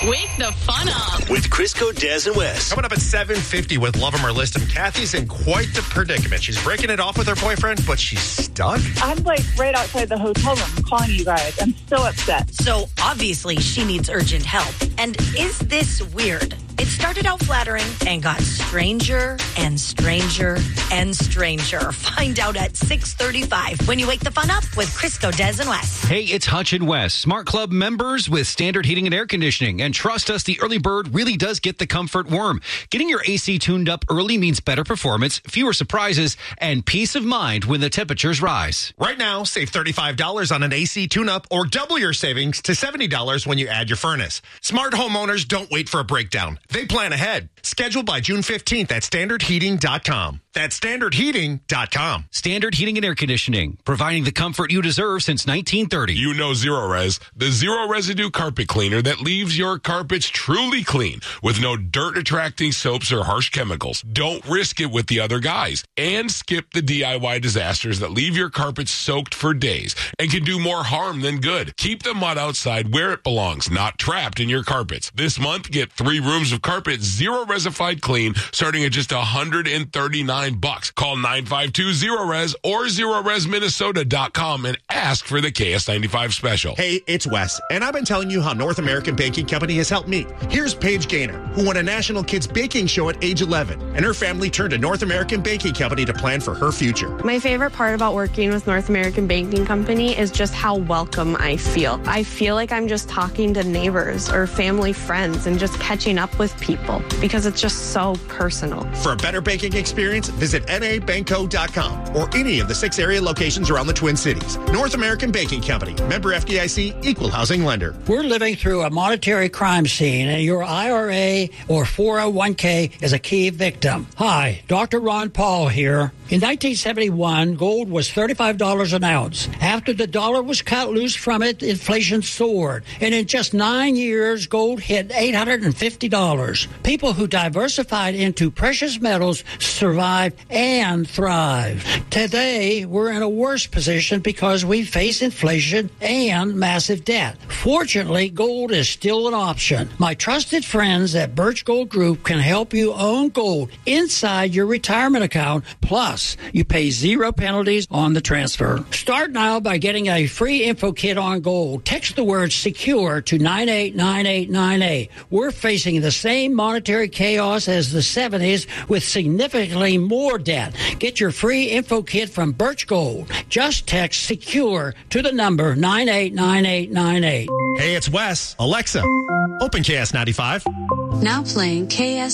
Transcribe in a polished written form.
Wake the fun up with Crisco, Des, and Wes. Coming up at 7:50 with Love 'Em or List 'Em. Kathy's in quite the predicament. She's breaking it off with her boyfriend, but she's stuck. I'm like right outside the hotel room calling you guys. I'm so upset. So obviously she needs urgent help. And is this weird? It started out flattering and got stranger and stranger and stranger. Find out at 6:35 when you wake the fun up with Crisco, Des, and Wes. Hey, it's Hutch and Wes, Smart Club members with standard heating and air conditioning. And trust us, the early bird really does get the comfort worm. Getting your AC tuned up early means better performance, fewer surprises, and peace of mind when the temperatures rise. Right now, save $35 on an AC tune-up or double your savings to $70 when you add your furnace. Smart homeowners don't wait for a breakdown. They plan ahead. Scheduled by June 15th at standardheating.com. That's standardheating.com. Standard Heating and Air Conditioning, providing the comfort you deserve since 1930. You know Zero-Res, the zero residue carpet cleaner that leaves your carpets truly clean with no dirt-attracting soaps or harsh chemicals. Don't risk it with the other guys. And skip the DIY disasters that leave your carpets soaked for days and can do more harm than good. Keep the mud outside where it belongs, not trapped in your carpets. This month, get 3 rooms of carpet Zero-Resified clean starting at just $139. Call 952-ZERO-RES or ZeroResMinnesota.com and ask for the KS95 special. Hey, it's Wes, and I've been telling you how North American Baking Company has helped me. Here's Paige Gaynor, who won a National Kids Baking Show at age 11, and her family turned to North American Baking Company to plan for her future. My favorite part about working with North American Baking Company is just how welcome I feel. I feel like I'm just talking to neighbors or family friends and just catching up with people because it's just so personal. For a better baking experience, visit nabanco.com or any of the 6 area locations around the Twin Cities. North American Baking Company, member FDIC, equal housing lender. We're living through a monetary crime scene, and your IRA or 401k is a key victim. Hi, Dr. Ron Paul here. In 1971, gold was $35 an ounce. After the dollar was cut loose from it, inflation soared. And in just 9 years, gold hit $850. People who diversified into precious metals survived and thrived. Today, we're in a worse position because we face inflation and massive debt. Fortunately, gold is still an option. My trusted friends at Birch Gold Group can help you own gold inside your retirement account. Plus, you pay 0 penalties on the transfer. Start now by getting a free info kit on gold. Text the word SECURE to 989898. We're facing the same monetary chaos as the 70s with significantly more debt. Get your free info kit from Birch Gold. Just text SECURE to the number 989898. Hey, it's Wes. Alexa, open KS95. Now playing KS